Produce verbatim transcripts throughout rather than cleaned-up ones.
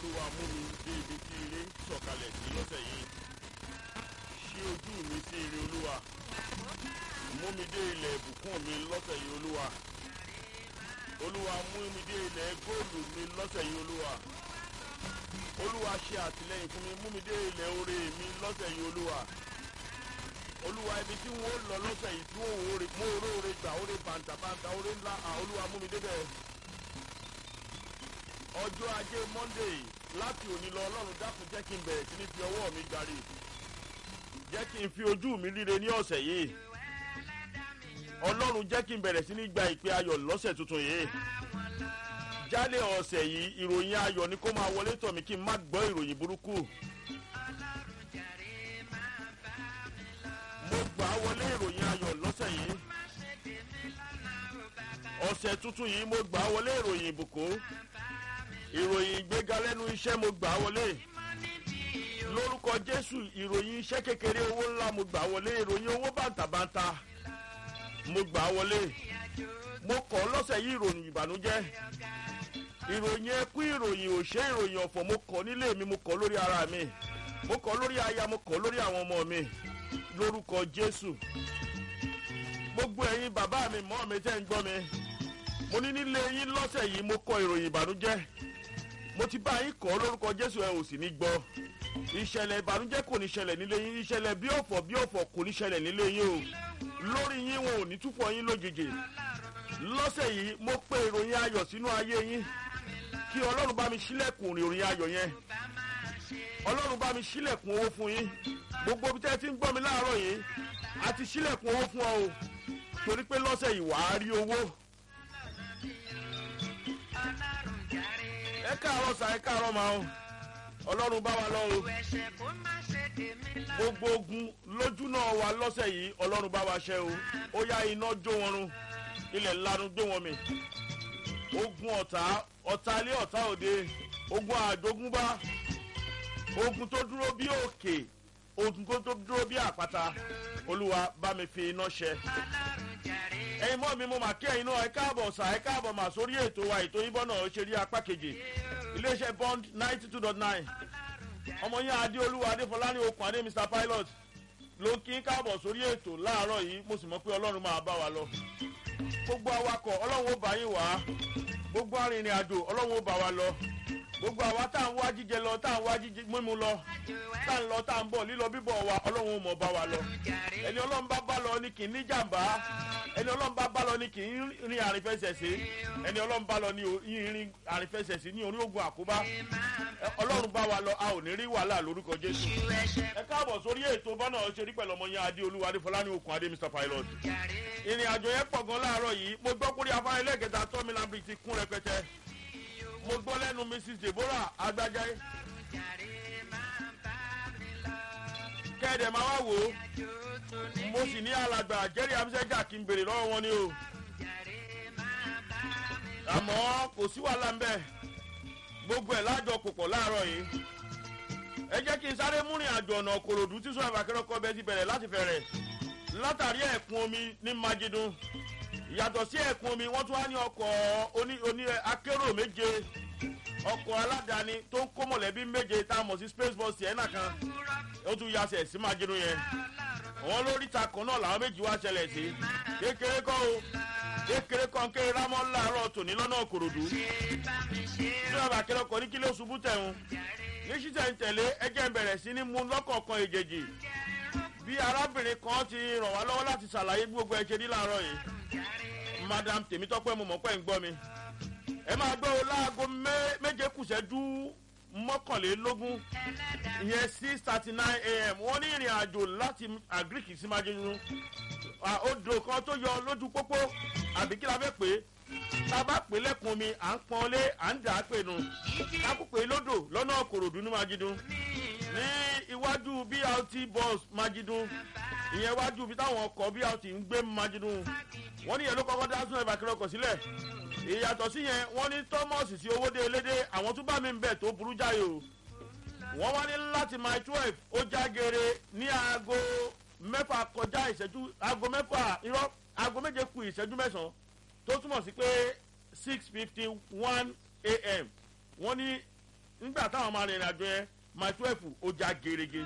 olúwa mú mi dé ibi tí ire sọ̀kalẹ̀ sí lọ́sẹ̀ yìí ṣí ojú mi sí ire olúwa mú mi dé ilẹ̀ ìbùkún mi lọ́sẹ̀ yìí olúwa olúwa mú mi dé ilẹ̀ góòlù mi lọ́sẹ̀ yìí olúwa olúwa ṣe àtìlẹ́yìn fún mi mú mi dé ilẹ̀ oore mi lọ́sẹ̀ yìí olúwa olúwa ibi tí wọ́n lọ lọ́sẹ̀ yìí tí wọ́n wò ó mú oore gbà oore bàǹtàbàǹtà oore ńlá olúwa mú mi débẹ̀ ọjọ́ ajé monday láti òní lọ ọlọ́run dákun jẹ́ kí n bẹ̀rẹ̀ sí ní fi ọwọ́ mi gbàrí jẹ́ kí n fi ojú mi ríre ní ọ̀sẹ̀ yìí ọlọ́run jẹ́ kí n bẹ̀rẹ̀ sí ní gba ìpè ayọ̀ lọ́sẹ̀ tuntun yìí jálẹ̀ ọ̀sẹ̀ yìí ìròyìn ayọ̀ ni kó máa wọlé tọ̀ mí kí n má gbọ́ ìròyìn burúkú mo gbà á wọlé ìròyìn ayọ̀ lọ́sẹ̀ yìí ọ̀sẹ̀ tuntun yìí mo gbà á wọlé ìròyìn ìbùkún ìròyìn ìgbéga lẹ́nu iṣẹ́ mo gbà á wọlé lórúkọ jésù ìròyìn iṣẹ́ kékeré owó ńlá mo gbà á wọlé ìròyìn owó bàǹtàbàǹtà mo gbà á wọlé mo kọ́ lọ́sẹ̀ yìí ìròyìn ìbànújẹ́ ìròyìn ẹkú ìròyìn òṣè ìròyìn ọ̀fọ̀ mo kọ́ nílé mi mo kọ́ lórí ara mi mo kọ́ lórí aya mo kọ́ lórí àwọn ọmọ mi lórúkọ jésù gbogbo ẹ̀yin bàbá mi mọ́ mi tẹ́ ń gbọ́ mi mo ní nílé yín lọ́sẹ̀ yìí mo kọ́ ìròyìn ìbànújẹ́ mo ti bá yín kọ́ lórúkọ jésù ẹ ò sì ní gbọ́ ìṣẹ̀lẹ̀ ìbànújẹ́ kò ní ṣẹlẹ̀ nílé yín ìṣẹ̀lẹ̀ bí ọ̀fọ̀ bí ọ̀fọ̀ kò ní ṣẹlẹ̀ nílé yín o lórí yín wọn ò ní túfọ̀ yín lójijì lọ́sẹ̀ yìí mo pé ìròyìn ayọ̀ sínú ayé yín kí ọlọ́run bá mi ṣílẹ̀kùn ìròyìn ayọ̀ yẹn ọlọ́run bá mi ṣílẹ̀kùn owó fún yín gbogbo bí tẹ́ ti ń gbọ́ mi láàárọ̀ yìí àti ṣílẹ̀kùn owó fún ọ o torí pé lọ́sẹ̀ yìí wàá rí owó ẹ káàárọ̀ sà ẹ káàárọ̀ máa o ọlọ́run bá wa lọ o gbogbo ogun lójú náà wà lọ́sẹ̀ yìí ọlọ́run bá wa ṣe o ó yá iná jó wọn run ilẹ̀ lanu gbé wọn mì ogun ọ̀tá ọ̀tá ilé ọ̀tá òde ogun àjogúnbá ogun tó dúró bí òkè ogun tó dúró bí àpáta olúwa bá mi fi iná ṣe ẹ̀yin mọ́ mi mo mà kí ẹ̀yin náà ẹ káàbọ̀ sà ẹ káàbọ̀ mà sórí ètò wa ètò yín bọ́nà ṣe rí apá kejì iléeṣẹ́ bond ninety two dot nine ọmọ yín adéolúwa adéfọláni okùn adé mr pilot ló kí ń káàbọ̀ sórí ètò láàárọ̀ yìí mo sì mọ̀ pé ọlọ́run máa bá wa lọ gbogbo awakọ̀ ọlọ́run ó bá yín wá gbogbo arìnrìn àjò ọlọ́run ó bá wa lọ gbogbo àwa tá à ń wá jíjẹ lọ tá à ń wá jíjẹ mímu lọ tá à ń lọ tá à ń bọ̀ lílọ bíbọ̀ wa ọlọ́run ó mọ̀ bá wa lọ ẹni ọlọ́run bá bá lọ ní kì í ní jàǹbá ẹni ọlọ́run bá bá lọ ní kì í rin àrífẹsẹ̀sẹ̀ ẹni ọlọ́run bá lọ ní rin àrífẹsẹ̀sẹ̀ ní orí ogun àkóbá ọlọ́run bá wa lọ a ò ní rí wàhálà lórúkọ jésù ẹ káàbọ̀ sórí ètò bọ́nà ṣerí pẹ̀lú ọmọ yẹn adéolúwa adéfọláni okùn adé mr pilot ìrìn àjò yẹn pọ̀ gan láàárọ̀ yìí mo gbọ́ kórè afárá ẹlẹ́gẹ̀ta tọ́mi lambri ti kún rẹpẹtẹ mo gbọ́ lẹ́nu mrs deborah agbájá kẹ́ẹ̀dẹ̀ máa wá wò ó mo sì ní alàgbà jerry amsẹ́jà kí n bèrè lọ́wọ́ wọn ni o àmọ́ kò sí wàhálà ń bẹ̀ gbogbo ẹ̀ lájọ pòpọ̀ láàárọ̀ yìí ẹ jẹ́ kí n sáré múrin àjò ọ̀nà kòròdú tí sọ àbàkẹ́rọ́kọ́ bẹ́ẹ̀ ti bẹ̀rẹ̀ láti fẹ̀rẹ̀ látàrí ẹ̀kún omi ní májídùn ìyàtọ̀ sí ẹ̀kún omi wọ́n tún wá ní ọkọ̀ oní oní akérò méje ọkọ̀ aládàáni tó ń kó mọ̀lẹ́bí méje tá a mọ̀ sí space bus sienna kan ó tún yasẹ̀ sí májídùn yẹn àwọn lóríta kan náà làwọn méjì wá ṣẹlẹ̀ sí kékeré kọ́ o kékeré kan kéré rámọ́ láàárọ̀ tòní lọ́nà òkòròdú tí wọ́n bá kéré ọkọ̀ ní kílé ṣubú tẹ̀hún ní ṣíṣẹ́ ń tẹ̀lé ẹjẹ́ ń bẹ̀rẹ̀ sí ní mú lọ́kọ̀ọ̀kan èjèèjì bí arábìnrin kan ti ràn wá lọ́wọ́ láti ṣàlàyé gbogbo ẹ̀ ṣe ní láàárọ̀ yìí madam tèmítọ́pẹ́ mo mọ̀ pé ń gbọ́ mi ẹ máa gbọ́ o láago méje kùsẹ́jú mọ́kànlélógún ìyẹn six thirty nine a.m. wọ́n ní ìrìn àjò láti àgíríkì sí májèlú odò kan tó yọ lójú pópó àbí kí la fẹ́ pè é tá a bá pè é lẹ́kùn mi à ń pọn lé à ń dà á pè nù ká kó pè é lódò lọ́nà kòròdú ní májídùn ní iwájú b r t bus májídùn ìyẹn iwájú bí táwọn ọkọ̀ b r t ń gbé májídùn wọ́n ní ìyẹn ló kọ́kọ́ dá sún ẹ̀bà kiri ọkọ̀ sílẹ̀ ìyàtọ̀ sí yẹn wọ́n ní thomas sí owóde elédè àwọn tún bá mi ń bẹ̀ tó burú jáyò wọ́n wá ní láti mile twelve ó já geere ní aago mẹ́fà kọjá ìṣẹ́jú aago mẹ́fà irọ́ aago méje kù ìṣẹ́jú mẹ́sàn-án tó túmọ̀ sí pé six fifty one a.m. wọ́n ní nígbà táwọn máa rìnrìn àjò yẹn mile twelve ó já gerege.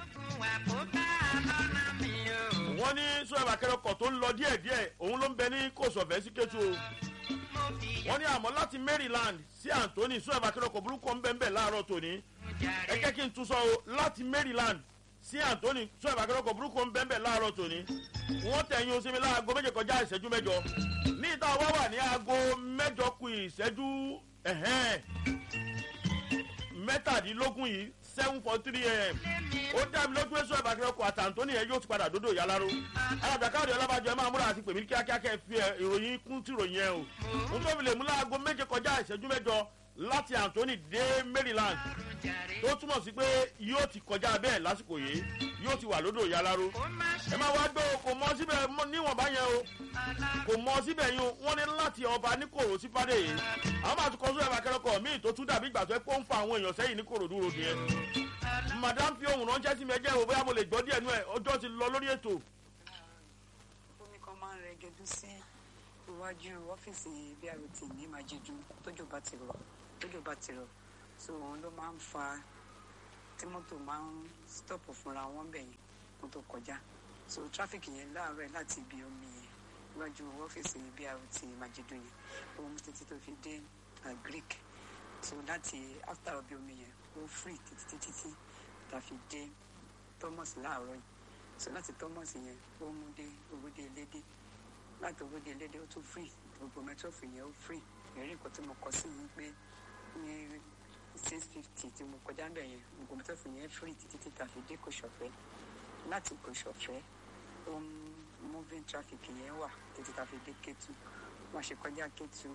wọ́n ní sọ́yà bàkẹ́rẹ́kọ̀ tó ń lọ díẹ̀díẹ̀ òun ló ń bẹ ní kòsọ̀fẹ́ sí Kétu o. wọ́n ní àmọ́ láti Maryland sí Anthony sọ́yà bàkẹ́rẹ́kọ̀ burúkú ń bẹ́ẹ̀ bẹ́ẹ̀ láàárọ̀ tòní. ẹ jẹ́ kí n tún sọ o láti Maryland sí Anthony sọ́yà bàkẹ́rẹ́kọ̀ burúkú ń bẹ́ẹ̀ bẹ́ẹ̀ láàárọ̀ tòní. wọ́n tẹ̀yìn osinmi láago méje kọjá ìṣẹ́jú mẹ́jọ ní ìta wá wà ní aago mẹ́jọ kù ìṣẹ́jú mẹ́tàdínlógún yìí seven forty three a.m. ó dábìí lójú èso ìbàkẹ́rẹ́kọ̀ àti Anthony yẹn yóò ti padà dódò Yaláró. alábàákáwé ọlábàjọ ẹ máa múra àti pèmí kíákíá kẹ́ ẹ fi ìròyìn kún tí ìròyìn yẹn o. n tó fi lè mú láago méje kọjá ìṣẹ́jú mẹ́jọ láti Anthony dé Maryland tó túmọ̀ sí pé yóò ti kọjá bẹ́ẹ̀ lásìkò yìí yóò ti wà lódò Yaláró. ẹ máa wá gbé o kò mọ síbẹ̀ níwọ̀nba yẹn o kò mọ síbẹ̀ yín o wọ́n ní láti ọba ní kòrò sí fàdé yìí àwọn máa tún kọ́ sóyè bàkẹ́rẹ́kọ̀ míì tó tún dàbí ìgbà tó ẹ pé ó ń fa àwọn èèyàn sẹ́yìn ní Kòròdú ròdù yẹn. madam fi ohun ránṣẹ́ sí mi ẹjẹ́ o bóyá mo lè gbọ́ díẹ̀ nú ẹ̀ ọjọ́ ti lọ lórí ètò. omi kan máa ń rẹ gẹdú sí iwájú ọ́fíìsì B R T ní Májídù tójò bá ti rọ̀ tójò bá ti rọ̀ so òun ló máa ń fa tí mọ́tò máa ń stop fúnra wọn bẹ̀yẹn kó tó kọjá so tráfíkì yẹn láàárọ̀ láti ibi omi yẹn iwájú ọ́fíìsì B R T Májídù yẹn òun títí tó fi dé Greek so láti after obi omi yẹn ó free títí títí tí tá fi dé Thomas láàárọ̀ yìí so láti Thomas yẹn ó mú dé Owódé Elédé láti Owódé Elédé ó tún free gbogbo mẹtọ́fù yẹn ó free ẹ̀rí nǹkan tí mo kọ sí yín pé ní six fifty tí mo kọjá ń bẹ̀ yẹn gbogbo mẹtọ́fù yẹn free títí tí tá fi dé Kòsọ̀fẹ́ láti Kòsọ̀fẹ́ ó ń moving traffic yẹn wà títí tá fi dé Kétu wọ́n ṣe kọjá Kétu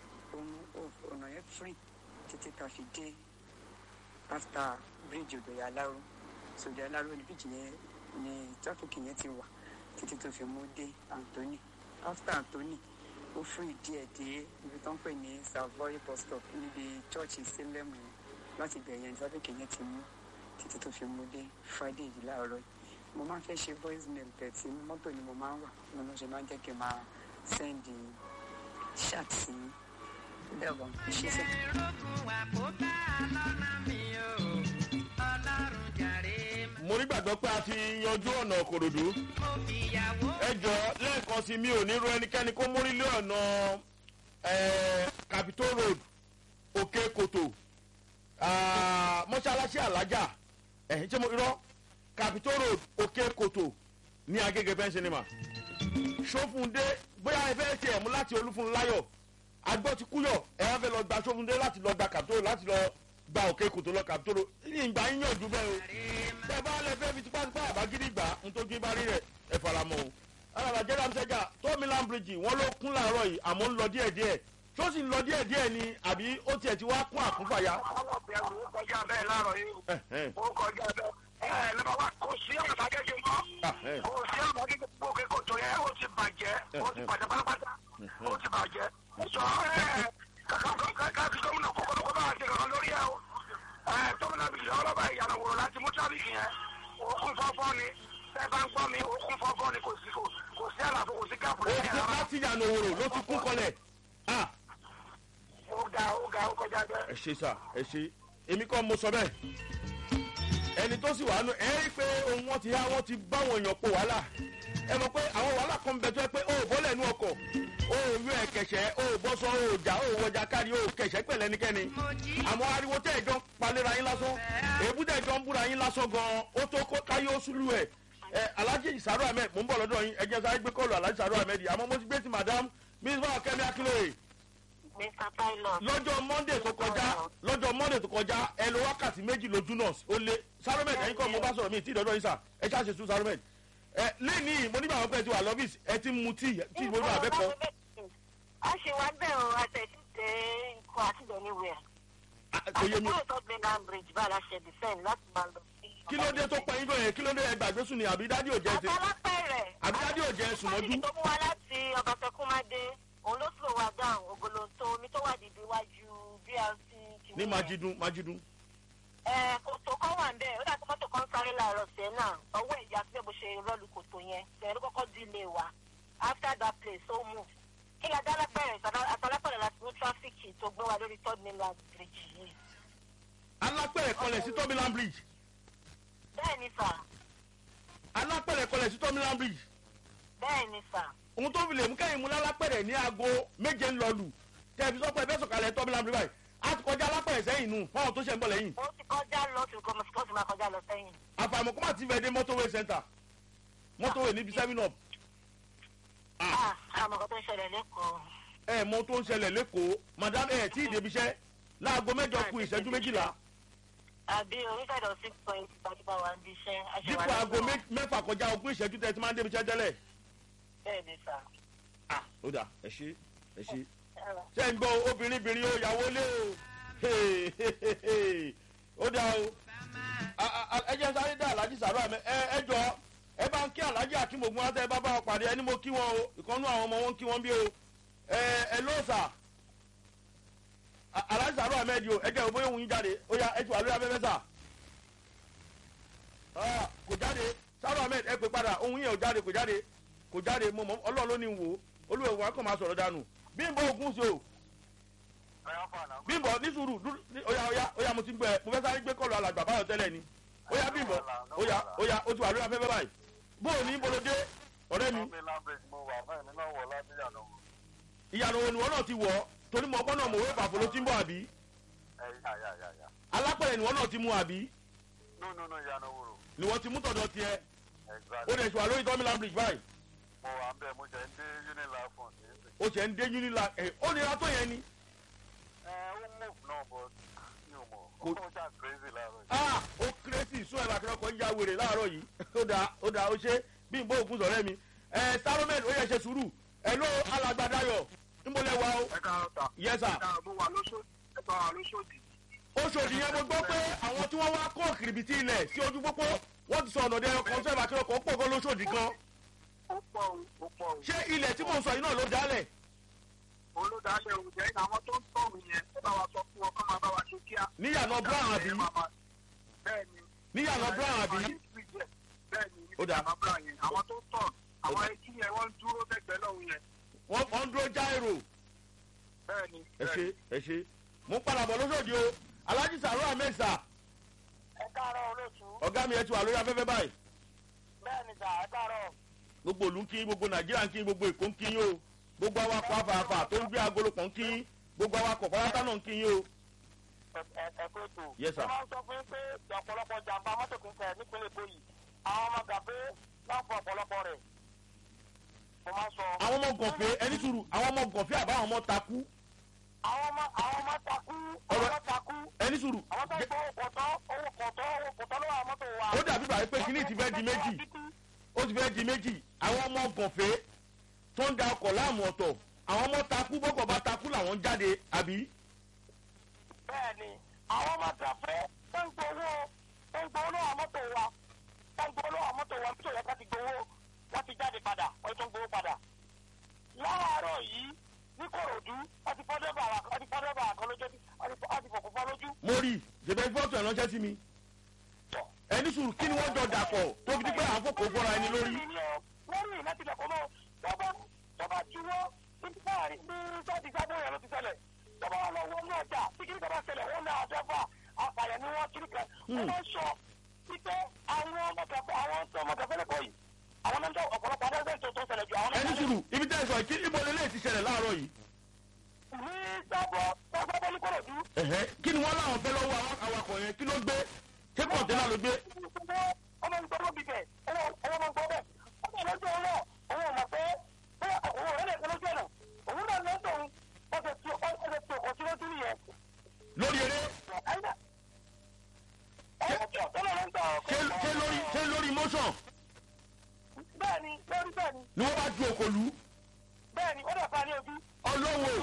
ọ̀nà yẹn free títí tá fi dé after bridge odò Yaláró so odò Yaláró ní bridge yẹn ní traffic yẹn ti wà títí tó fi mú dé Anthony after Anthony ó free díẹ̀ dé ibi tó ń pè ní Savoy bus stop níbi church Salem yẹn láti bẹ̀ yẹn traffic yẹn ti mú títí tó fi mú dé Friday yìí láàárọ̀ mo máa ń fẹ́ ṣe voice mail tẹ̀tí mọ́tò ni mo máa ń wà mo ló ṣe máa ń jẹ́ kí n máa send chat sí dẹ́gbọ̀n ṣe sẹ́. mo ní gbàgbọ́ pé a ti yanjú ọ̀nà Kòròdú ẹ jọ lẹ́ẹ̀kan sí mi ò ní ro ẹnikẹ́ni kó mórílé ọ̀nà Capitol Road Òkè Kòtò mọ́ṣáláṣí Alájà ẹ̀hìn tí mo irọ́ Capitol Road Òkè Kòtò ní Agége pen cinema Ṣófúndé bóyá ẹ fẹ́ tiẹ̀ mú láti Olúfúnláyọ̀ agbọ́ ti kúyọ̀ ẹ wá fẹ́ lọ gba Ṣófúndé láti lọ gba Capitol Road láti lọ gba Òkè Kòtò lọ Capitol Road ìgbà yín yànjú bẹ́ẹ̀ o bẹ́ẹ̀ bá lẹ fẹ́ fi tipátipá àbágídí gbà ń tójú bá rí rẹ̀ ẹ faramọ́ o. alàbàjẹ́ ramsẹ́jà tómilan bridge wọ́n ló kún láàárọ̀ yìí àmọ́ ń lọ díẹ̀díẹ̀ tó sì ń lọ díẹ̀díẹ̀ ni àbí ó tiẹ̀ ti wá kún àkúnfàyà. ọlọ́pàá ó kọjá bẹ́ẹ̀ láàárọ̀ yìí ó kọjá bẹ́ẹ̀ ẹ lọ́ba wa kò sí ọ̀nà gẹ́gẹ́ mọ́ kò sí ọ̀nà gẹ́gẹ́ gbogbo Òkè Kòtò yẹn ó ti bàjẹ́ ó ti bàjẹ́ pátápátá ó ti bàjẹ́ sọ ẹ káàkiri gómìnà kókó bá àti kankan lórí ẹ o gómìnà bìí ọlọ́ba ìyànà wòrò láti mú tábìlì yẹn òkun fọ́fọ́ ni ẹ bá ń gbọ́ mi òkun fọ́fọ́ ni kò sí kò sí àlàfo kò sí gáàpù. òkun láti yànà wòrò ló ti kún kọlẹ̀. ó ga ó ga ó kọjá bẹ́ẹ̀. ẹ ṣe sà ẹ ṣe èmi kọ́ mo sọ bẹ́ẹ̀ ẹni tó sì wà nù ẹ rí i pé ohun wọn ti há wọn ti bá àwọn èèyàn pò wàhálà ẹ mọ̀ pé àwọn wàhálà kan bẹ tó ẹ pé ó bọ́lẹ̀ nú ọkọ̀ ó yú ẹ kẹ̀ṣẹ́ ó bọ́sọ ó jà ó wọjà kárí ó kẹ̀ṣẹ́ pẹ̀lẹ́ nìkẹ́ni àmọ́ ariwo tẹ́ ẹ̀jọ́ palẹ́ra yín lásán èébú tẹ́ ẹ̀jọ́ ń búra yín lásán gan-an ó tó kó káyé ó súlù ẹ̀ ẹ Alhaji Sàrò Ahmed mò ń bọ̀ lọ́dọ̀ yín ẹ jẹ́ sáré gbé kọ́ọ̀lù Alhaji Sàrò Ahmed àmọ́ mo ti gbé ti madam mínísítà Kẹ́mi Akínlóye lọ́jọ́ Monday tó kọjá lọ́jọ́ Monday tó kọjá ẹ lo wákàtí méjì lójú náà ó lé Sàrò Ahmed ẹ̀yin kọ́ mo bá sọ̀rọ̀ mi tí ìdọ́dọ̀ yín sà ẹ ṣáà ṣe sùn Sàrò Ahmed ẹ lẹ́ni mo nígbà wọn pẹ́ ti wà lọ́fíìsì ẹ ti mu tíì tíì mo ní àbẹ́kọ. a ṣe wá bẹ́ẹ̀ o àtẹ̀síṣe ikọ̀ àtìgbẹ́ níwẹ̀. kò yé mi. àtẹ̀kọ́ ìtọ́ gbẹ̀ngàn bridge bá a la ṣe defend láti máa lọ sí. kí ló dé tó pẹ́ yín bẹ́ẹ̀ kí ló dé ẹ gbàgbé sùn ni àbí dádì ò jẹ́ ẹsẹ̀. àtàlápẹ̀rẹ̀ àbí dádì ò jẹ́ ẹsùn mọ́jú. tó mú wa láti ọbàtẹ́kùnmáde òun ló slow wa down ògolonto omi tó wà dìde iwájú B R T. ní Májídùn Májídùn. ẹ kòtò kan wà ń bẹ́ẹ̀ ó dàgbé mọ́tò kan sáré láàárọ̀ sẹ́ẹ̀ náà ọwọ́ ìyá síbẹ̀ bó ṣe rọ́ọ̀lù kòtò yẹn sẹ́ẹ̀ ló kọ́kọ́ di ilé wa after that place so move kí la dáná bẹ̀rẹ̀ àtàlápẹ̀rẹ̀ láti ní tráfíkì tó gbé wa lórí third mainland bridge yìí. alápẹ̀ kọlẹ̀ sí Tomiland Bridge. bẹ́ẹ̀ni sà. alápẹ̀rẹ̀ kọlẹ̀ sí Tomiland Bridge. bẹ́ẹ̀ni sà. ohun tó fi lè mú kẹ́yìn mú lálápẹ̀rẹ̀ ní aago méje ń lọ lù tẹ̀bí sọ́pọ̀ ẹ̀fẹ́ sọ̀kalẹ̀ Tomiland Bridge báyìí á ti kọjá alápẹ̀rẹ̀ sẹ́yìn nù fáwọn tó ṣe ń bọ̀ lẹ́yìn. ó ti kọjá lọ sí kọ́mọ̀sí kọ́sì máa kọjá lọ sẹ́yìn. àfàìmọ̀ kó má ti fẹ́ dé motorway center motorway níbi seven up. àmọ̀ kan tó ń ṣẹlẹ̀ lẹ́kọ̀ọ́. ẹ mọ tó ń ṣẹlẹ̀ lẹ́kọ̀ọ́ madam ẹ tí ì débi iṣẹ́ láago mẹ́jọ kù ìṣẹ́jú méjìlá. àbí oríṣiríṣi six point thirty five one bí iṣẹ́. dípò aago mẹ́fà kọjá ogún ìṣẹ́jú tẹ́ ti máa ń débi iṣẹ́ tẹ́lẹ̀. bẹ́ẹ̀ni sà. ah ó dà ẹ ṣe ẹ ṣe ṣe ń gbọ́ obìnrin obìnrin ó yàwó lé o ó dà o ẹ jẹ́ sáré dá alájí sàrò àmì ẹ jọ ẹ bá ń kí alájí akínmogun wá tẹ ẹ bá bá wọn pàdé ẹni mo kí wọn o ìkànnú àwọn ọmọ wọn kí wọn bí o ẹ ẹ lóòsà alájí sàrò àmì ẹdí o ẹ jẹ́ òbóyè òun yín jáde ó yá ẹ ti wà lórí afẹ́fẹ́ sà kò jáde sàrò àmì ẹ pè padà òun yẹn ò jáde kò jáde kò jáde mo mọ ọlọ́run ló ní wò ó olúwẹ̀ wọn kàn máa sọ̀rọ̀ dànù Bímbọ́ Ògúnṣe o Bímbọ́ ní sùúrù óyá óyá óyá mo ti gbẹ mo fẹ́ sáré gbé kọlu alàgbà báyọ̀ tẹ́lẹ̀ ni óyá Bímbọ́ óyá óyá ó ti wà lórí afẹ́fẹ́ báyìí bóò ní bolodé ọ̀rẹ́ mi. ìyànà wo ni wọn náà ti wọ̀ ọ́ torí mo ọgbọ́n náà mo wé bàfọ́ ló ti ń bọ̀ àbí. alápẹ̀rẹ̀ ni wọn náà ti mú àbí. ni wọ́n ti mú tọ̀dọ̀ tiẹ̀ ó dẹ̀ ṣùwà lórí Tomiland Bridge báyìí. mo wà ń bẹ mo jẹ ń dé Unilag fún mi. o ṣe ń dé Unilag ẹ ó nira tó yẹn ni. ẹ ó move náà but mi ò mọ̀ ó jà crazy láàárọ̀ yìí. ah ó crazy sún ẹ̀ bàtẹ́rẹ́ kan ya wèrè láàárọ̀ yìí ó dáa ó dáa ó ṣe Bímbọ́ Ògúnṣe ọ̀rẹ́ mi ẹ Saromed ó yẹ ṣe sùúrù ẹ ló alàgbàdayọ̀ nímọ̀lẹ́ wa o. ẹ káàárọ̀ ta yes sir. ẹ káàárọ̀ mo wà lóṣòdì ẹ bá wà lóṣòdì. Oṣòdì yẹn mo gbọ́ pé àwọn tí wọ́n wá kọ́ kìrìbìtì ilẹ̀ sí ojú pópó wọ́n ti sọ ọ̀nà dẹ ọkọ̀ sẹ́ẹ̀ bàtẹ́rẹ́ kan pọ̀ gan lóṣòdì gan. ó pọ̀ o ó pọ̀ o. ṣé ilẹ̀ tí mò ń sọ yìí náà ló dálẹ̀. olùdálẹ̀ òjẹ́ àwọn tó ń tọ̀rù yẹn ó bá wa sọ fún wọn kọ́ máa bá wa ṣe kíá. níyànà brown àbí. bẹ́ẹ̀ni. níyànà brown àbí. bẹ́ẹ̀ni ó dà. níyànà brown yẹn àwọn tó ń tọ̀ àwọn etí yẹn wọ́n ń dúró lẹ́gbẹ̀ẹ́ lọ́hùn yẹn. wọ́n wọ́n ń dúró já èrò. bẹ́ẹ̀ni. ẹ ṣe ẹ ṣe mo ń padà bọ̀ lóṣòdì o Alhaji Saro Ahmed sà. ẹ káàárọ̀ olóòtú. ọ̀gá mi ẹ ti wà lórí afẹ́fẹ́ báyìí. bẹ́ẹ̀ni sà ẹ káàárọ̀. gbogbo òlu ń kí gbogbo Nàìjíríà ń kí gbogbo Èkó ń kí yín o gbogbo awakọ̀ afààfà tó ń gbé agolo pọ̀ ń kí yín gbogbo awakọ̀ pátá náà ń kí yín o. ẹ ẹ pé tó. Yes, sir. wọ́n máa ń sọ fún yín pé ọ̀pọ̀lọpọ̀ jàǹbá mọ́tò kì í ṣẹlẹ̀ nípínlẹ̀ Èkó yìí àwọn ọmọ gàfé náà fọ ọ̀pọ̀lọpọ̀ rẹ̀. mo máa ń sọ. àwọn ọmọ gànfẹ́ ẹni sùúrù àwọn ọmọ gànfẹ́ àbáwọn ọmọ takú. àwọn ọmọ àwọn ọmọ takú àwọn ọmọ takú. ẹni sùúrù. àwọn tó ń gbọ́ kọ̀tọ́ owó kọ̀tọ́ owó kọ̀tọ́ ló wà mọ́tò wa. ó dàbí bàbá pé kíní ti fẹ́ di méjì ó ti fẹ́ di méjì àwọn ọmọ gànfẹ́ tó ń da ọkọ̀ láàmú ọ̀tọ̀ àwọn ọmọ takú bọ́kọ̀ bá takú làwọn ń jáde àbí. bẹ́ẹ̀ni àwọn ọmọ gàfé tó ń gbowó tó ń gbowó lọ́wọ́ mọ́tò wa tó ń gbowó lọ́wọ́ mọ́tò wa nítorí ẹ̀ka ti gbowó wọ́n ti jáde padà wọ́n tún gbowó padà. láàárọ̀ yìí ní Kòròdú wọ́n ti fọ́ dẹ́bà wọ́n ti fọ́ dẹ́bà kan lójú wọ́n ti fòkò fọ́ lójú. mo rí jẹ̀bẹ̀ fọ́tò ẹ̀ ránṣẹ́ sí mi ẹni sùúrù kí ni wọ́n jọ dàpọ̀ tó fi di pé à ń fòkò fọ́ra ẹni lórí. wọ́n rí láti lẹ̀kọ́ náà tọ́ba tọ́ba juwọ́ ní sáàrí ní sáàtì sábẹ́ yẹn ló ti ṣẹlẹ̀ tọ́ba wọn lọ wọ́n ní ọjà tí kìnnì kan bá ṣẹlẹ̀ wọ́n ní àjọba àpàyàn ní wọ́n kiri kan wọ́n máa ń sọ wípé àwọn ọmọ kẹfẹ́ àwọn ọmọ kẹfẹ́ lẹ́kọ̀ọ́ yìí àwọn náà ń tọ́ ọ̀pọ̀lọpọ̀ adájọ́ tó tó ṣẹlẹ̀ ju àwọn náà. ẹni sùúrù ibi tẹ́ ẹ sọ kí ibo lélẹ́yìí ti ṣẹlẹ̀ láàárọ̀ yìí. ní sábọ̀ sábọ̀ bọ́lú Kòròdú. kí ni wọ́n láwọn fẹ́ lọ́wọ́ awakọ̀ yẹn kí ló gbé ṣé kọ̀ǹtẹ́nà ló gbé. ọmọ ń gbọ́ bíbẹ̀ ọmọ ń gbọ́ bẹ̀ ọmọ ìlọ́jọ́ ọlọ́ òun ò mọ̀ pé òun ò rẹ́lẹ̀ lójú ọ̀nà òun náà lọ́dọ̀ òun ọ̀sẹ̀ tí ọ̀sẹ̀ tí ọkọ̀ tí wọ́n ti rí yẹn. lórí eré. ṣé lórí ṣé lórí motion. bẹ́ẹ̀ni lórí bẹ́ẹ̀ni. ni wọ́n bá ju òkòlù. bẹ́ẹ̀ni ó dẹ̀ fa ní ojú. ọlọ́wọ́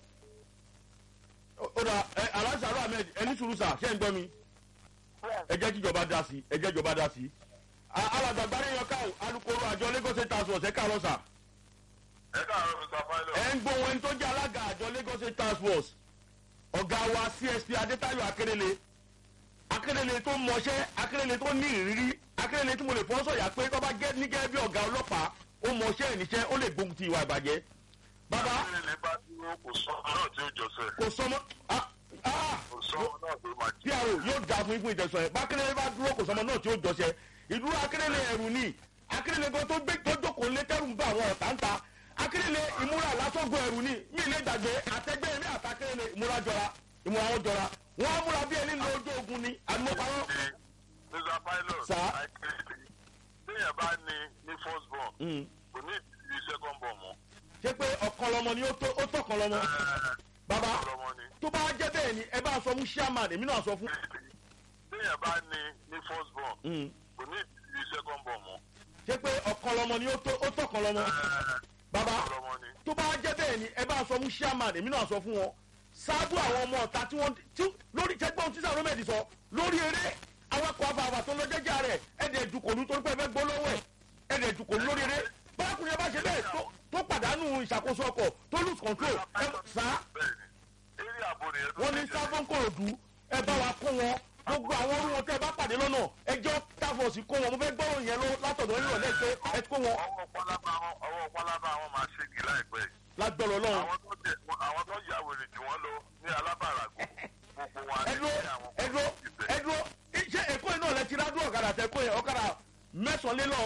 ó dà Alhaji Saro Ahmed ẹni sùúrù sà ṣé ń gbọ́ mi. ẹ jẹ́ kí ìjọba dá sí ẹ jẹ́ ìjọba dá sí. alàgbàgbà ní yanká o alukoro àjọ Lagos State Task Force ẹ káàárọ̀ sà. ẹ káàárọ̀ Mr Pilot. ẹ ń gbóhùn ẹni tó jẹ́ alága àjọ Lagos State Task Force ọ̀gá wa C S P Adétayọ̀ Akérèlé Akérèlé tó mọṣẹ́ Akérèlé tó ní ìrírí Akérèlé tí mo lè fọ́ sọ̀yà pé tó bá gẹ́ ní gẹ́gẹ́ bí ọ̀gá ọlọ́pàá ó mọṣẹ́ ìníṣẹ́ ó lè gbógun ti ìwà ìbàjẹ́. bàbá Akérèlé bá dúró kò sọ náà tí ó jọ sẹ. kò sọmọ kò sọmọ náà tó máa bí àrò yóò dáa fún ikú ìtẹ̀sán ẹ̀ bákẹ́lẹ́ bá dúró kò sọmọ náà tí ó jọṣẹ ìdúró akérèlé ẹ̀rù ni akérèlé gan tó gbé tó jókòó lé tẹ́rù ń bá àwọn ọ̀tá ń ta akérèlé ìmúra lásọ̀gbọ̀ ẹ̀rù ni mí ilé ìdàgbé àtẹ́gbẹ́ mi àtàkérèlé ìmúra jọra ìmúra wọn jọra wọn á múra bí ẹni lọ ojú ogun ni àdúgbò mister pilot Sir? téèyàn bá ní ní first born kò ní ìdí second born mọ́. ṣé pé ọ̀kan lọmọ ni ó tó ó tọ̀kan lọmọ bàbá tó bá jẹ́ bẹ́ẹ̀ ni ẹ bá sọ fún chairman èmi náà sọ fún. téèyàn bá ní ní first born kò ní ìdí second born mọ́. ṣé pé ọ̀kan lọmọ ni ó tó ó tọ̀kan lọmọ bàbá tó bá jẹ́ bẹ́ẹ̀ ni ẹ bá sọ fún chairman èmi náà sọ fún wọn ṣáájú àwọn ọmọ ọ̀tá tí wọ́n lórí tẹ́gbọ́n tí sàrọ́ mẹ́ẹ̀dì sọ lórí eré awakọ̀ afàfà tó lọ́jọ́jà rẹ̀ ẹ̀dẹ̀ jùkòlù torí pé ẹ fẹ́ gbọ́ lọ́wọ́ ẹ̀ ẹ̀dẹ̀ jùkòlù lórí eré bákùnrin ẹ bá ṣe bẹ́ẹ̀ tó pàdánù ìṣàkóso ọkọ̀ tó lose control ẹ sá wọ́n ní sáfún kòròdú ẹ bá wa kó wọn gbogbo àwọn orú wọn tẹ́ ẹ bá pàdé lọ́nà ẹjọ́ táfọ̀sì kó wọn mo fẹ́ gbọ́rọ̀ yẹn lọ látọ̀dọ̀ yín ọ̀lẹ́ pé ẹ kó wọn. ọwọ́ pálábá wọn máa ṣègì láìpẹ́. lágbọ́rọ̀ lọ́run. àwọn tó ya wèrè jù wọ́n lọ ní alábàáràgò gbogbo wọn á ní àwọn ẹdúró ẹdúró ẹdúró ṣé èkó yìí náà lẹ ti rádùn ọ̀kadà tẹ kó yẹn ọ̀kadà mẹ́sàn-án lé lọ́ọ̀